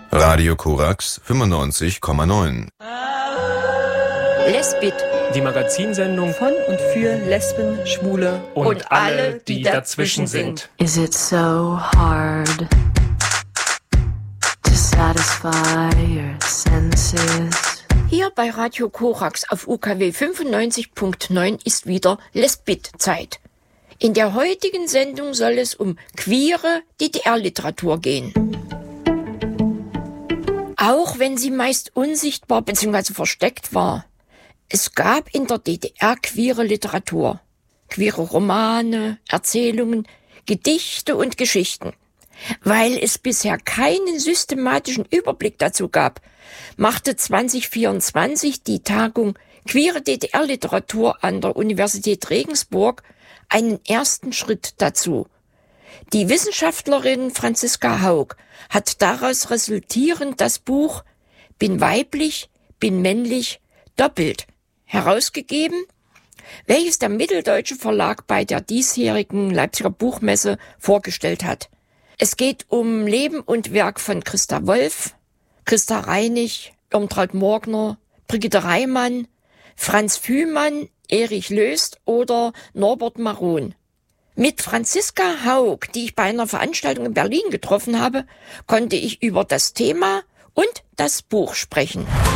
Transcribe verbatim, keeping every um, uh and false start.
Radio Korax fünfundneunzig Komma neun. Lesbit, die Magazinsendung von und für Lesben, Schwule und, und alle, die, die dazwischen sind. Is it so hard to satisfy your senses? Hier bei Radio Korax auf U K W fünfundneunzig Komma neun ist wieder Lesbit-Zeit. In der heutigen Sendung soll es um queere D D R-Literatur gehen. Auch wenn sie meist unsichtbar bzw. versteckt war. Es gab in der D D R queere Literatur, queere Romane, Erzählungen, Gedichte und Geschichten. Weil es bisher keinen systematischen Überblick dazu gab, machte zwanzig vierundzwanzig die Tagung Queere D D R-Literatur an der Universität Regensburg einen ersten Schritt dazu. Die Wissenschaftlerin Franziska Haug hat daraus resultierend das Buch Bin weiblich, bin männlich, doppelt herausgegeben, welches der Mitteldeutsche Verlag bei der diesjährigen Leipziger Buchmesse vorgestellt hat. Es geht um Leben und Werk von Christa Wolf, Christa Reinig, Irmtraud Morgner, Brigitte Reimann, Franz Fühmann, Erich Löst oder Norbert Maron. Mit Franziska Haug, die ich bei einer Veranstaltung in Berlin getroffen habe, konnte ich über das Thema und das Buch sprechen.